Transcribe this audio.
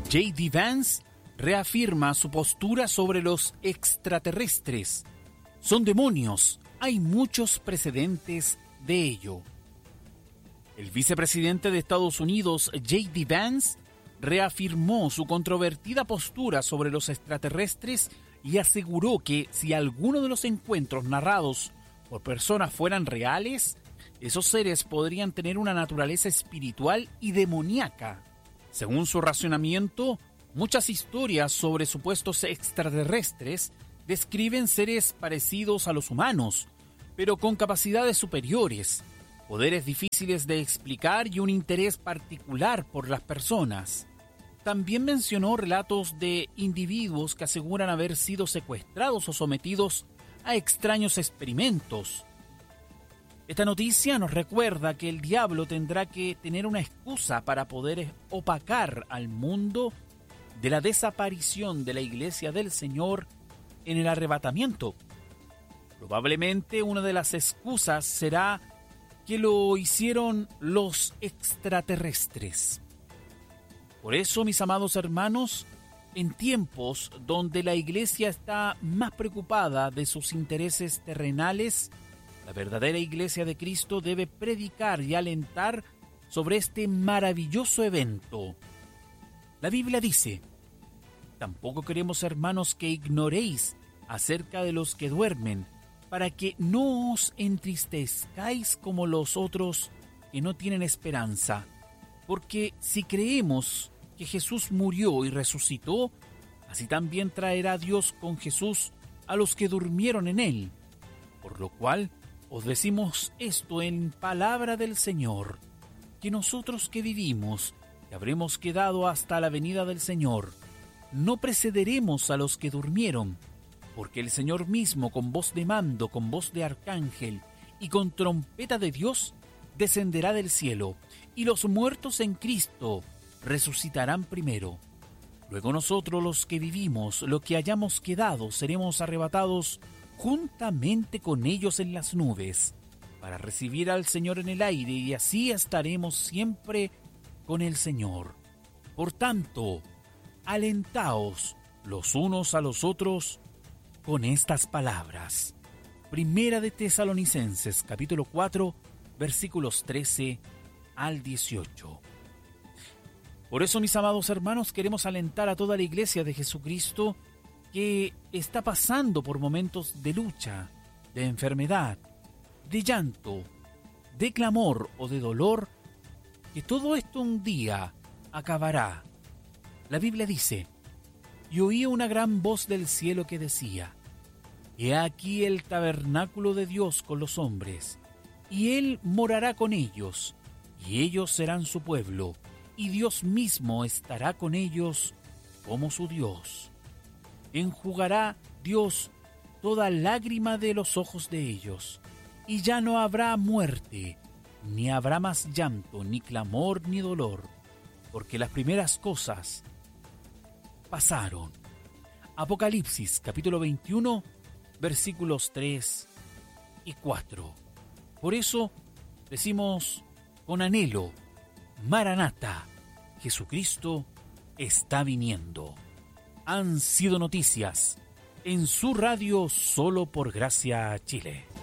J.D. Vance reafirma su postura sobre los extraterrestres. Son demonios, hay muchos precedentes de ello. El vicepresidente de Estados Unidos, J.D. Vance, reafirmó su controvertida postura sobre los extraterrestres y aseguró que si alguno de los encuentros narrados por personas fueran reales, esos seres podrían tener una naturaleza espiritual y demoníaca. Según su racionamiento, muchas historias sobre supuestos extraterrestres describen seres parecidos a los humanos, pero con capacidades superiores, poderes difíciles de explicar y un interés particular por las personas. También mencionó relatos de individuos que aseguran haber sido secuestrados o sometidos a extraños experimentos. Esta noticia nos recuerda que el diablo tendrá que tener una excusa para poder opacar al mundo de la desaparición de la Iglesia del Señor en el arrebatamiento. Probablemente una de las excusas será que lo hicieron los extraterrestres. Por eso, mis amados hermanos, en tiempos donde la Iglesia está más preocupada de sus intereses terrenales, la verdadera Iglesia de Cristo debe predicar y alentar sobre este maravilloso evento. La Biblia dice: tampoco queremos, hermanos, que ignoréis acerca de los que duermen, para que no os entristezcáis como los otros que no tienen esperanza. Porque si creemos que Jesús murió y resucitó, así también traerá Dios con Jesús a los que durmieron en él. Por lo cual os decimos esto en palabra del Señor, que nosotros que vivimos, que habremos quedado hasta la venida del Señor, no precederemos a los que durmieron, porque el Señor mismo, con voz de mando, con voz de arcángel y con trompeta de Dios, descenderá del cielo, y los muertos en Cristo resucitarán primero. Luego nosotros, los que vivimos, los que hayamos quedado, seremos arrebatados juntamente con ellos en las nubes, para recibir al Señor en el aire, y así estaremos siempre con el Señor. Por tanto, alentaos los unos a los otros con estas palabras. Primera de Tesalonicenses, capítulo 4, versículos 13 al 18. Por eso, mis amados hermanos, queremos alentar a toda la Iglesia de Jesucristo que está pasando por momentos de lucha, de enfermedad, de llanto, de clamor o de dolor, que todo esto un día acabará. La Biblia dice: y oí una gran voz del cielo que decía: he aquí el tabernáculo de Dios con los hombres, y Él morará con ellos, y ellos serán su pueblo, y Dios mismo estará con ellos como su Dios. Enjugará Dios toda lágrima de los ojos de ellos, y ya no habrá muerte, ni habrá más llanto, ni clamor, ni dolor, porque las primeras cosas pasaron. Apocalipsis, capítulo 21, versículos 3 y 4. Por eso decimos con anhelo: Maranata, Jesucristo está viniendo. Han sido noticias en su radio Solo por Gracia Chile.